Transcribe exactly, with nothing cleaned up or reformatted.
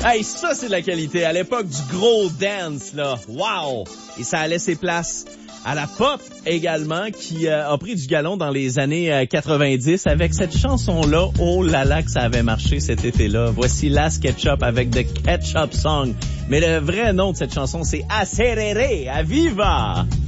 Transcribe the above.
Hey, ça, c'est de la qualité. À l'époque du gros dance, là. Wow! Et ça a laissé place à la pop également, qui euh, a pris du galon dans les années euh, quatre-vingt-dix avec cette chanson-là. Oh là là que ça avait marché cet été-là. Voici Las Ketchup avec The Ketchup Song. Mais le vrai nom de cette chanson, c'est Acerere, Aviva!